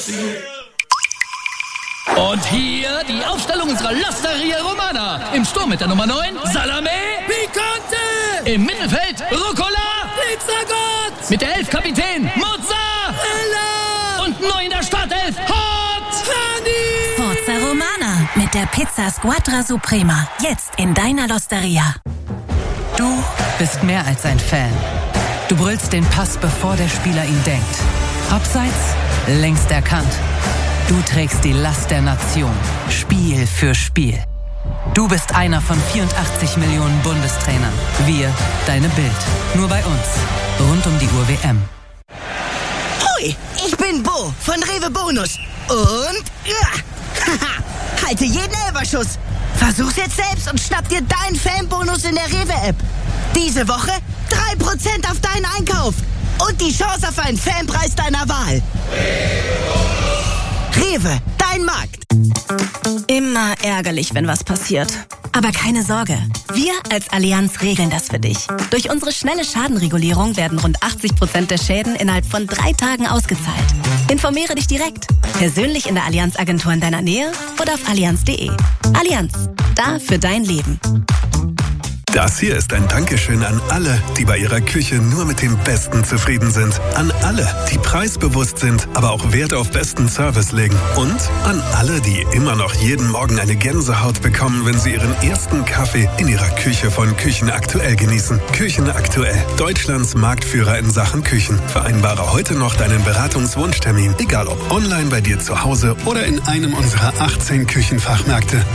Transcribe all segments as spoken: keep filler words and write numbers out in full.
Und hier die Aufstellung unserer L'Osteria Romana. Im Sturm mit der Nummer neun, Salame Picante. Im Mittelfeld, Rucola Pizzagott. Mit der elf Kapitän, Mozzarella. Und neu in der Startelf, Hot Honey. Forza Romana mit der Pizza Squadra Suprema. Jetzt in deiner L'Osteria. Du bist mehr als ein Fan. Du brüllst den Pass, bevor der Spieler ihn denkt. Abseits, längst erkannt. Du trägst die Last der Nation, Spiel für Spiel. Du bist einer von vierundachtzig Millionen Bundestrainern. Wir, deine Bild. Nur bei uns. Rund um die Uhr W M. Hoi, ich bin Bo von Rewe Bonus. Und... Ja, haha, halte jeden Elferschuss. Versuch's jetzt selbst und schnapp dir deinen Fanbonus in der Rewe-App. Diese Woche drei Prozent auf deinen Einkauf. Und die Chance auf einen Fanpreis deiner Wahl. Rewe, dein Markt. Immer ärgerlich, wenn was passiert. Aber keine Sorge, wir als Allianz regeln das für dich. Durch unsere schnelle Schadenregulierung werden rund achtzig Prozent der Schäden innerhalb von drei Tagen ausgezahlt. Informiere dich direkt, persönlich in der Allianz-Agentur in deiner Nähe oder auf allianz punkt de. Allianz, da für dein Leben. Das hier ist ein Dankeschön an alle, die bei ihrer Küche nur mit dem Besten zufrieden sind. An alle, die preisbewusst sind, aber auch Wert auf besten Service legen. Und an alle, die immer noch jeden Morgen eine Gänsehaut bekommen, wenn sie ihren ersten Kaffee in ihrer Küche von Küchen Aktuell genießen. Küchen Aktuell, Deutschlands Marktführer in Sachen Küchen. Vereinbare heute noch deinen Beratungswunschtermin, egal ob online bei dir zu Hause oder in einem unserer achtzehn Küchenfachmärkte.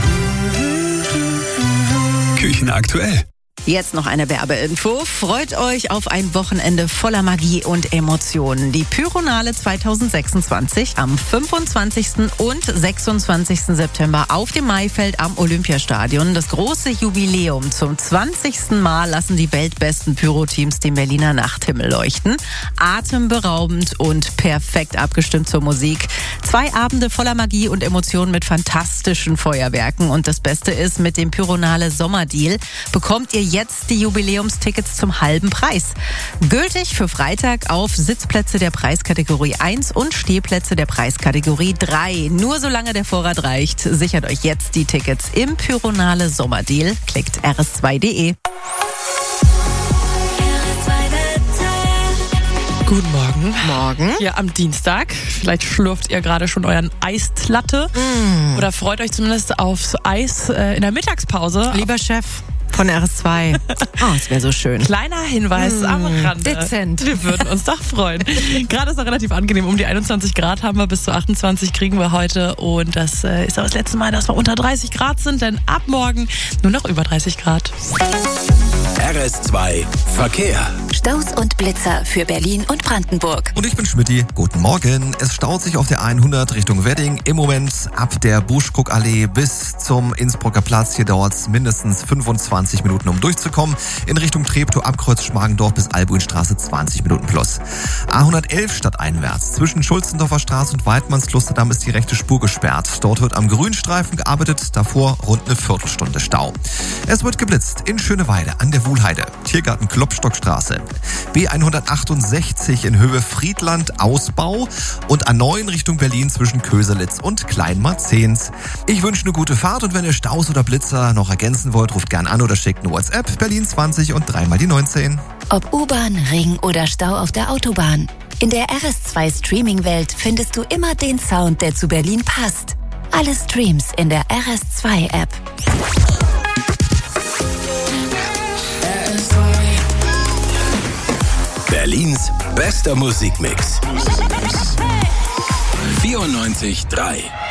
Küchen Aktuell. Jetzt noch eine Werbeinfo. Freut euch auf ein Wochenende voller Magie und Emotionen. Die Pyronale zwanzig sechsundzwanzig am fünfundzwanzigsten und sechsundzwanzigsten September auf dem Maifeld am Olympiastadion. Das große Jubiläum. Zum zwanzigsten Mal lassen die weltbesten Pyro-Teams den Berliner Nachthimmel leuchten. Atemberaubend und perfekt abgestimmt zur Musik. Zwei Abende voller Magie und Emotionen mit fantastischen Feuerwerken. Und das Beste ist, mit dem Pyronale Sommerdeal bekommt ihr jetzt die Jubiläumstickets zum halben Preis. Gültig für Freitag auf Sitzplätze der Preiskategorie eins und Stehplätze der Preiskategorie drei. Nur solange der Vorrat reicht, sichert euch jetzt die Tickets im Pyronale Sommerdeal. Klickt r s zwei punkt de. Guten Morgen. Morgen. Hier am Dienstag. Vielleicht schlürft ihr gerade schon euren Eislatte Mm. oder freut euch zumindest aufs Eis äh, in der Mittagspause. Lieber Chef von R S zwei. Oh, es wäre so schön. Kleiner Hinweis Mm, am Rande. dezent. Wir würden uns doch freuen. Gerade ist es relativ angenehm. Um die einundzwanzig Grad haben wir, bis zu achtundzwanzig kriegen wir heute. Und das äh, ist auch das letzte Mal, dass wir unter dreißig Grad sind, denn ab morgen nur noch über dreißig Grad. R S zwei Verkehr. Staus und Blitzer für Berlin und Brandenburg. Und ich bin Schmidti. Guten Morgen. Es staut sich auf der hundert Richtung Wedding. Im Moment ab der Buschkuckallee bis zum Innsbrucker Platz. Hier dauert es mindestens fünfundzwanzig Minuten, um durchzukommen. In Richtung Treptow, Abkreuz Schmargendorf bis Albuinstraße zwanzig Minuten plus. A hundertelf stadteinwärts. Zwischen Schulzendorfer Straße und Weidmannsklosterdam ist die rechte Spur gesperrt. Dort wird am Grünstreifen gearbeitet. Davor rund eine Viertelstunde Stau. Es wird geblitzt in Schöneweide an der Wuhlheide. Tiergarten Klopstockstraße. B hundertachtundsechzig in Höhe Friedland Ausbau und A neun Richtung Berlin zwischen Köselitz und Kleinmarzens. Ich wünsche eine gute Fahrt und wenn ihr Staus oder Blitzer noch ergänzen wollt, ruft gern an oder schickt eine WhatsApp. Berlin zwanzig und dreimal die neunzehn. Ob U-Bahn, Ring oder Stau auf der Autobahn. In der R S zwei Streaming-Welt findest du immer den Sound, der zu Berlin passt. Alle Streams in der R S zwei App. Berlins bester Musikmix. vierundneunzig Komma drei